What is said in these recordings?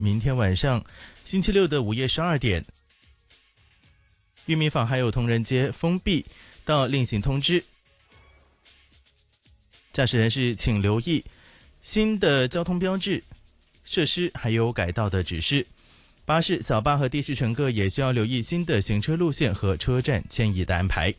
明天晚上星期六的午夜12点，裕民坊还有同仁街封闭到另行通知。驾驶人士请留意新的交通标志、设施还有改道的指示。巴士、小巴和的士乘客也需要留意新的行车路线和车站迁移的安排。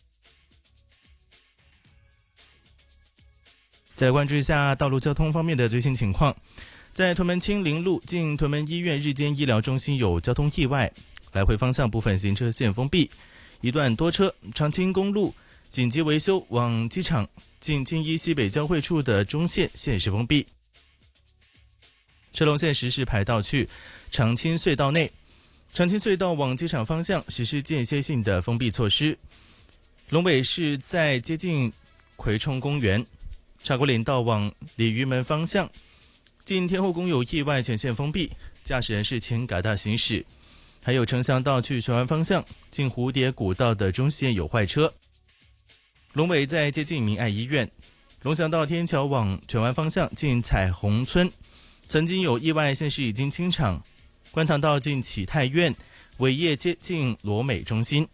再来关注一下道路交通方面的最新情况。在屯门青林路近屯门医院日间医疗中心有交通意外，来回方向部分行车线封闭，一段多车。长青公路紧急维修往机场近金一西北交汇处的中线限时封闭。车龙线实施排到去长青隧道内，长青隧道往机场方向实施间歇性的封闭措施。龙尾是在接近葵冲公园，茶果岭道往鲤鱼门方向近天后宫有意外，全线封闭，驾驶人士请改道行驶。还有城乡道去荃湾方向近蝴蝶谷道的中线有坏车。龙尾在接近明爱医院，龙翔道天桥往荃湾方向近彩虹村曾经有意外，现时已经清场。观塘道近启泰苑，伟业街近罗美中心。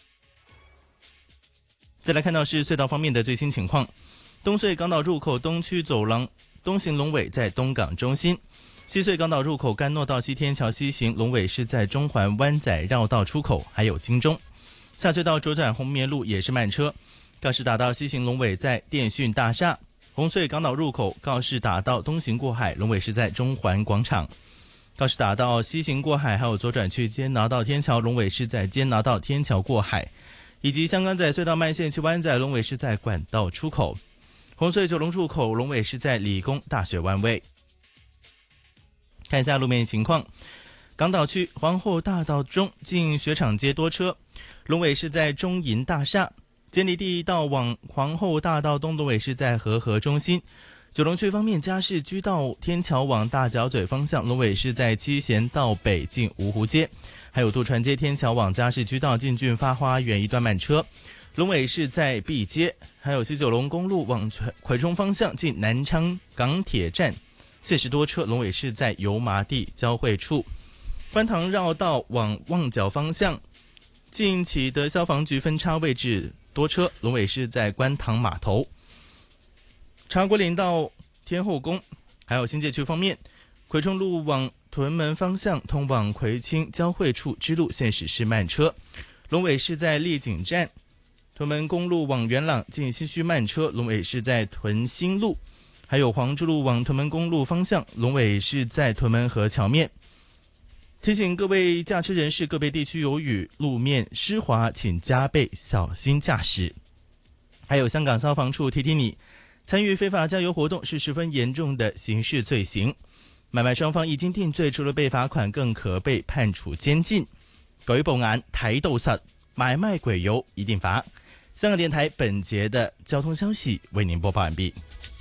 再来看到是隧道方面的最新情况。东隧港岛入口东区走廊东行龙尾在东港中心，西隧港岛入口甘诺道西天桥西行龙尾是在中环湾仔绕道出口，还有金钟。下隧道左转红棉路也是慢车，告士打道西行龙尾在电讯大厦。红隧港岛入口告士打道东行过海龙尾是在中环广场，告士打道西行过海还有左转去坚拿道天桥龙尾是在坚拿道天桥过海，以及香港仔隧道慢线去湾仔龙尾是在管道出口。红隧九龙入口龙尾是在理工大学湾位。看一下路面情况，港岛区皇后大道中近雪场街多车，龙尾是在中银大厦。坚尼地道往皇后大道东龙尾是在和合中心。九龙区方面，嘉士居道天桥往大角咀方向龙尾是在七贤道北近芜湖街，还有渡船街天桥往嘉士居道近俊发花园一段慢车，龙尾是在碧街。还有西九龙公路往葵冲方向近南昌港铁站限时多车，龙尾是在油麻地交汇处。观塘绕道往旺角方向近启德消防局分叉位置多车，龙尾是在观塘码头。茶果岭道天后宫，还有新界区方面，葵冲路往屯门方向通往葵青交汇处支路限时是慢车，龙尾是在丽景站。屯门公路往元朗近西区慢车，龙尾是在屯新路。还有黄珠路往屯门公路方向，龙尾是在屯门河桥面。提醒各位驾车人士，个别地区有雨，路面湿滑，请加倍小心驾驶。还有香港消防处提提你，参与非法加油活动是十分严重的刑事罪行，買賣雙方已經定罪，除了被罰款，更可被判處監禁。舉報眼睇到實，買賣鬼油一定罰。香港電台本節的交通消息為您播報完畢。